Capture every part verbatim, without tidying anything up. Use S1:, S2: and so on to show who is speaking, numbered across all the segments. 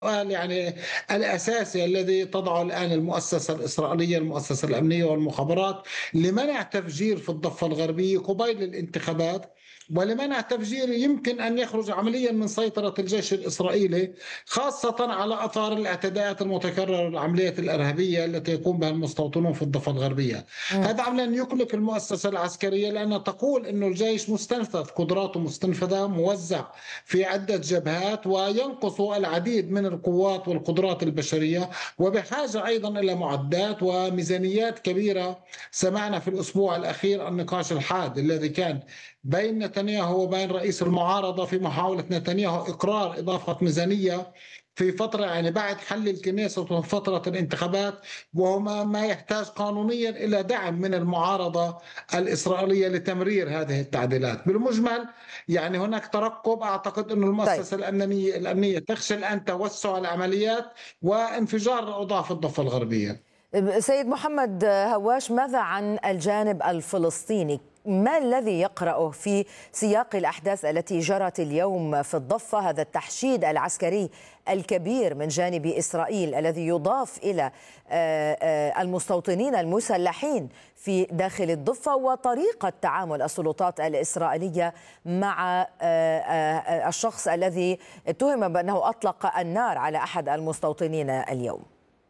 S1: السؤال يعني الأساسي الذي تضعه الآن المؤسسة الإسرائيلية، المؤسسة الأمنية والمخابرات، لمنع تفجير في الضفة الغربية قبيل الانتخابات، ولمنع تفجير يمكن أن يخرج عمليا من سيطرة الجيش الإسرائيلي، خاصة على أثار الاعتداءات المتكررة والعمليات الإرهابية التي يقوم بها المستوطنون في الضفة الغربية.
S2: مم.
S1: هذا عمل أن يقلق المؤسسة العسكرية، لأنها تقول أن الجيش مستنفذ، قدراته مستنفذة، موزع في عدة جبهات، وينقص العديد من القوات والقدرات البشرية، وبحاجة أيضا إلى معدات وميزانيات كبيرة. سمعنا في الأسبوع الأخير النقاش الحاد الذي كان بين نتنياهو وبين رئيس المعارضة في محاولة نتنياهو إقرار إضافة ميزانية في فترة، يعني بعد حل الكنيسة وفترة الانتخابات، وهو ما ما يحتاج قانونيا إلى دعم من المعارضة الإسرائيلية لتمرير هذه التعديلات. بالمجمل يعني هناك ترقب، أعتقد أن
S2: طيب،
S1: المؤسسة الأمنية الأمنية تخشى الآن توسع العمليات وانفجار الأوضاع في الضفة الغربية.
S2: سيد محمد هواش، ماذا عن الجانب الفلسطيني؟ ما الذي يقرأه في سياق الأحداث التي جرت اليوم في الضفة؟ هذا التحشيد العسكري الكبير من جانب إسرائيل الذي يضاف إلى آه، آه، المستوطنين المسلحين في داخل الضفة، وطريقة تعامل السلطات الإسرائيلية مع آه، آه، الشخص الذي اتهم بأنه أطلق النار على أحد المستوطنين اليوم.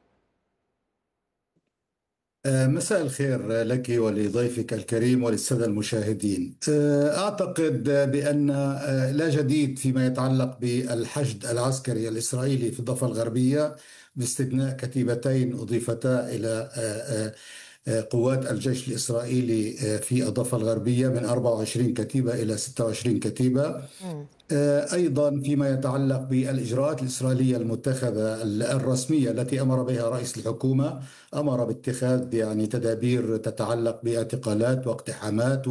S3: آه، مساء الخير لك ولضيفك الكريم وللسادة المشاهدين. آه، أعتقد بأن آه، لا جديد فيما يتعلق بالحشد العسكري الإسرائيلي في الضفة الغربية، باستثناء كتيبتين أضيفتا إلى آه، آه، آه، قوات الجيش الإسرائيلي آه، في الضفة الغربية من أربعة وعشرين كتيبة إلى ستة وعشرين كتيبة.
S2: مم.
S3: آه، أيضا فيما يتعلق بالإجراءات الإسرائيلية المتخذة الرسمية التي أمر بها رئيس الحكومة، أمر باتخاذ يعني تدابير تتعلق باعتقالات واقتحامات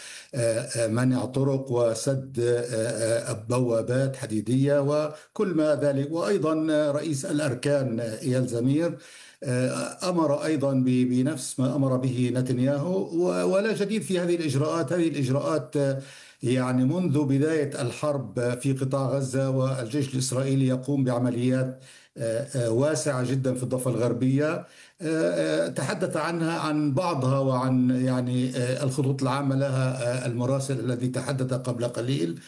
S3: ومنع طرق وسد آه، آه، بوابات حديدية وكل ما ذلك. وأيضا رئيس الأركان إيال زمير آه، أمر أيضا ب- بنفس ما أمر به نتنياهو. و- ولا جديد في هذه الإجراءات. هذه الإجراءات آه، يعني منذ بداية الحرب في قطاع غزة، والجيش الإسرائيلي يقوم بعمليات آه، آه، واسعة جدا في الضفة الغربية. آه، آه، تحدث عنها عن بعضها وعن يعني آه، الخطوط العامة لها آه، المراسل الذي تحدث قبل قليل.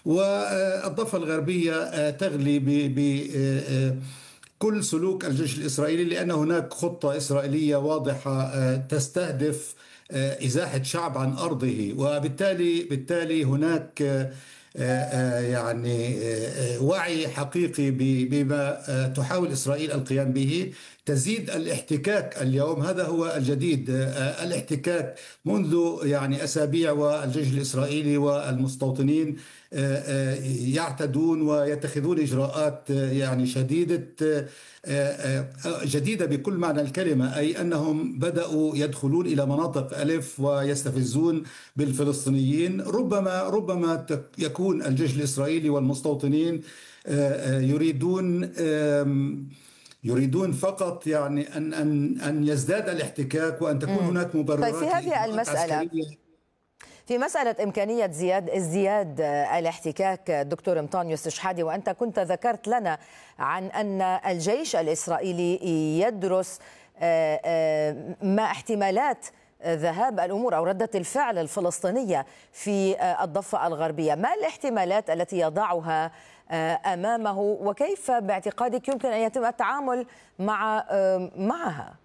S3: والضفة الغربية آه، تغلي ب ب- آه، آه، كل سلوك الجيش الإسرائيلي، لأن هناك خطة إسرائيلية واضحة آه، تستهدف آه، إزاحة شعب عن أرضه. وبالتالي بالتالي هناك آه، آه، يعني آه، آه، وعي حقيقي ب- بما آه، تحاول إسرائيل القيام به. تزيد الاحتكاك اليوم، هذا هو الجديد. آه، الاحتكاك منذ يعني أسابيع، والجيش الإسرائيلي والمستوطنين آه، آه، يعتدون ويتخذون إجراءات آه، يعني شديدة آه، آه، آه، جديدة بكل معنى الكلمة، أي أنهم بدأوا يدخلون إلى مناطق ألف ويستفزون بالفلسطينيين. ربما ربما تك- يكون الجيش الإسرائيلي والمستوطنين آه، آه، يريدون آم، يريدون فقط يعني أن أن أن يزداد الاحتكاك وأن تكون
S2: مم.
S3: هناك
S2: طيب، في
S3: مبررات
S2: هذه
S3: لإجراءات
S2: المسألة،
S3: عسكرية.
S2: في مسألة إمكانية زياد ازدياد الاحتكاك، دكتور أنطونيوس شحادي، وأنت كنت ذكرت لنا عن أن الجيش الإسرائيلي يدرس آه، آه، ما احتمالات ذهاب الأمور أو ردة الفعل الفلسطينية في آه، الضفة الغربية. ما الاحتمالات التي يضعها آه، أمامه، وكيف باعتقادك يمكن أن يتم التعامل مع آه، معها؟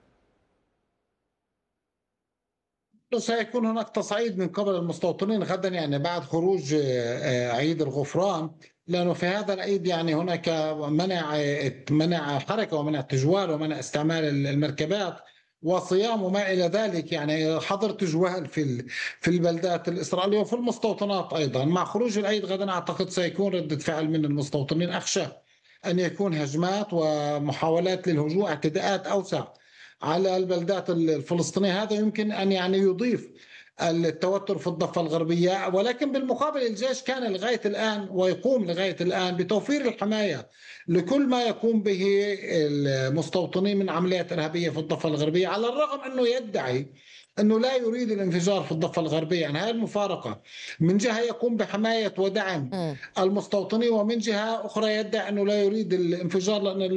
S1: سيكون هناك تصعيد من قبل المستوطنين غدا، يعني بعد خروج آه، آه، عيد الغفران، لأنه في هذا العيد يعني هناك منع آه، منع حركة ومنع تجوال ومنع استعمال المركبات وصيام وما إلى ذلك، يعني حظر تجوال في ال- في البلدات الإسرائيلية وفي المستوطنات أيضا. مع خروج العيد غدا أعتقد سيكون ردة فعل من المستوطنين، أخشى أن يكون هجمات ومحاولات للهجوم، اعتداءات أوسع على البلدات الفلسطينية. هذا يمكن أن يعني يضيف التوتر في الضفة الغربية، ولكن بالمقابل الجيش كان لغاية الآن ويقوم لغاية الآن بتوفير الحماية لكل ما يقوم به المستوطنين من عمليات إرهابية في الضفة الغربية، على الرغم أنه يدعي أنه لا يريد الانفجار في الضفة الغربية. يعني هذه المفارقة، من جهة يقوم بحماية ودعم المستوطنين، ومن جهة أخرى يدعي أنه لا يريد الانفجار، لأن